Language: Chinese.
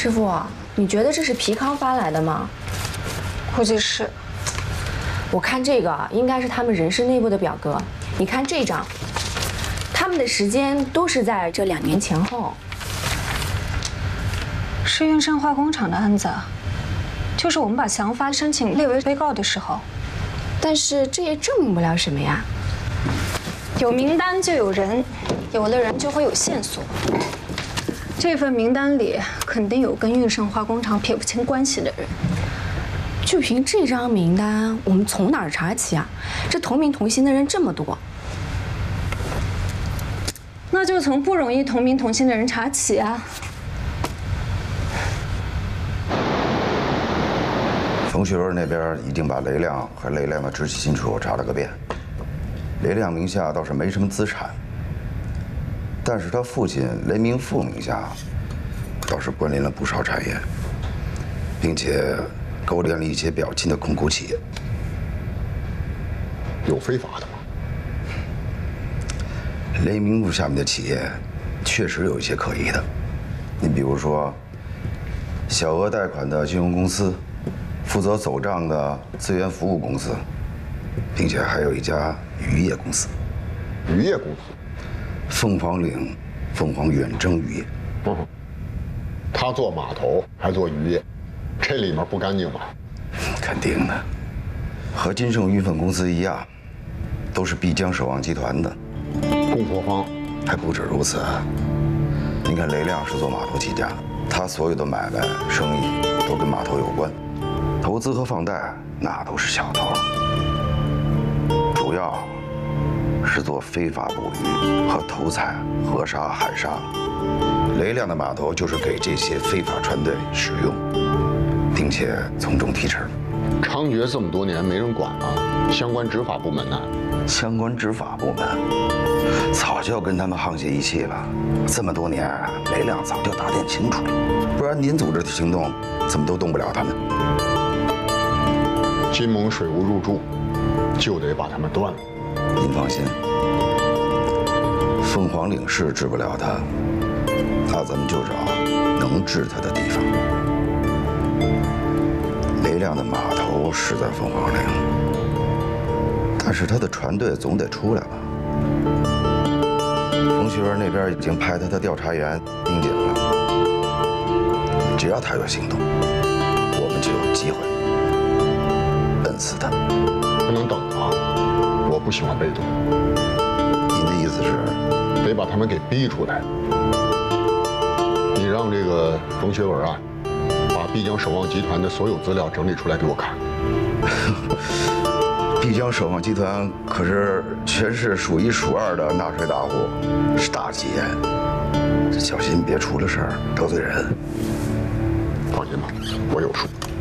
师傅，你觉得这是皮康发来的吗？ 估计是。 我看这个应该是他们人事内部的表格。你看这张，他们的时间都是在这2年前后。 是运盛化工厂的案子，就是我们把祥发申请列为被告的时候。 但是这也证明不了什么呀。 有名单就有人，有了人就会有线索。这份名单里肯定有跟运盛化工厂撇不清关系的人。 就凭这张名单，我们从哪儿查起啊？这同名同姓的人这么多， 那就从不容易同名同姓的人查起啊。 冯学文那边已经把雷亮和雷亮的直系亲属查了个遍。雷亮名下倒是没什么资产，但是他父亲雷明富名下倒是关联了不少产业，并且勾连了一些表亲的控股企业。 有非法的吗？ 雷明富下面的企业确实有一些可疑的，你比如说小额贷款的金融公司，负责走账的资源服务公司，并且还有一家渔业公司。 渔业公司？ 凤凰岭凤凰远征渔业。 他做码头还做渔业，这里面不干净吧？ 肯定的，和金盛运粉公司一样，都是必江守望集团的供货方。 还不止如此，你看雷亮是做码头起家，他所有的买卖生意都跟码头有关，投资和放贷那都是小头，主要是做非法捕鱼和偷采河沙、海沙。雷亮的码头就是给这些非法船队使用，并且从中提成。 猖獗这么多年没人管啊，相关执法部门呢？ 相关执法部门早就跟他们沆瀣一气了，这么多年，雷亮早就打点清楚了，不然您组织的行动怎么都动不了他们。 金蒙水务入驻，就得把他们断了。 您放心，凤凰岭是治不了他，那咱们就找能治他的地方。雷亮的码头是在凤凰岭，但是他的船队总得出来吧？冯学文那边已经派他的调查员盯紧了，只要他有行动，我们就有机会摁死他。 不能等啊！我不喜欢被动。 您的意思是， 得把他们给逼出来。你让这个冯学文啊，把必江守望集团的所有资料整理出来给我看。 必江守望集团可是全市数1数2的纳税大户，是大企业，小心别出了事儿得罪人。 放心吧，我有数。